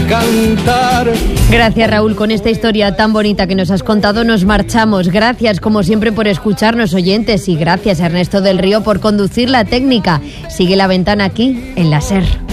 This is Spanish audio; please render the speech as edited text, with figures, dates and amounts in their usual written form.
cantar. Gracias, Raúl, con esta historia tan bonita que nos has contado nos marchamos. Gracias, como siempre, por escucharnos, oyentes, y gracias a Ernesto del Río por conducir la técnica. Sigue La Ventana aquí, en la SER.